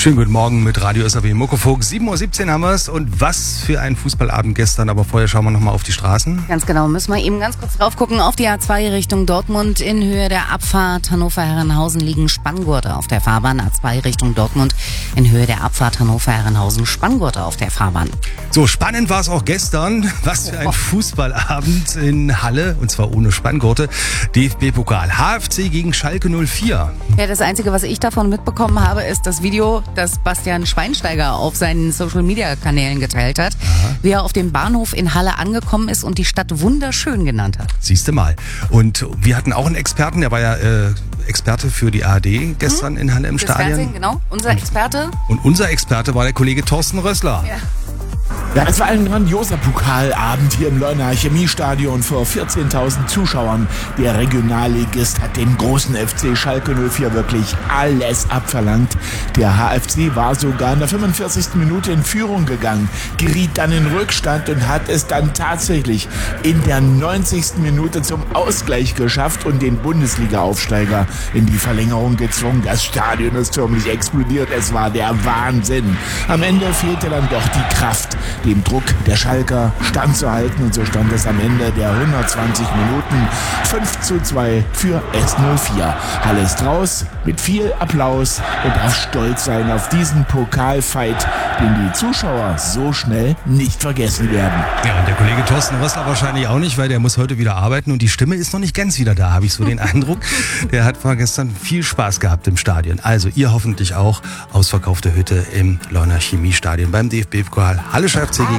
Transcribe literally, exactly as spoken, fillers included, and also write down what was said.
Schönen guten Morgen mit Radio S A W Muckefuck. sieben Uhr siebzehn haben wir es und was für ein Fußballabend gestern. Aber vorher schauen wir nochmal auf die Straßen. Ganz genau, müssen wir eben ganz kurz drauf gucken. Auf die A zwei Richtung Dortmund in Höhe der Abfahrt Hannover-Herrenhausen liegen Spanngurte auf der Fahrbahn. A zwei Richtung Dortmund in Höhe der Abfahrt Hannover-Herrenhausen Spanngurte auf der Fahrbahn. So, spannend war es auch gestern. Was für ein Fußballabend in Halle und zwar ohne Spanngurte. D F B-Pokal. H F C gegen Schalke null vier. Ja, das Einzige, was ich davon mitbekommen habe, ist das Video, das Bastian Schweinsteiger auf seinen Social-Media-Kanälen geteilt hat, Aha. wie er auf dem Bahnhof in Halle angekommen ist und die Stadt wunderschön genannt hat. Siehst du mal. Und wir hatten auch einen Experten, der war ja äh, Experte für die A R D gestern mhm. in Halle im das Stadion. Fernsehen, genau, unser Experte. Und, und unser Experte war der Kollege Thorsten Rössler. Ja. Ja, es war ein grandioser Pokalabend hier im Leunaer Chemiestadion vor vierzehntausend Zuschauern. Der Regionalligist hat dem großen F C Schalke null vier wirklich alles abverlangt. Der H F C war sogar in der fünfundvierzigsten Minute in Führung gegangen, geriet dann in Rückstand und hat es dann tatsächlich in der neunzigsten Minute zum Ausgleich geschafft und den Bundesliga-Aufsteiger in die Verlängerung gezwungen. Das Stadion ist förmlich explodiert. Es war der Wahnsinn. Am Ende fehlte dann doch die Kraft, dem Druck der Schalker standzuhalten, und so stand es am Ende der hundertzwanzig Minuten fünf zu zwei für S null vier. Halle ist raus mit viel Applaus und darf stolz sein auf diesen Pokalfight, den die Zuschauer so schnell nicht vergessen werden. Ja, und der Kollege Thorsten Rössler wahrscheinlich auch nicht, weil der muss heute wieder arbeiten und die Stimme ist noch nicht ganz wieder da, habe ich so den Eindruck. Der hat gestern viel Spaß gehabt im Stadion. Also ihr hoffentlich auch. Ausverkaufte Hütte im Leunaer Chemiestadion beim D F B-Pokal. Halle F C gegen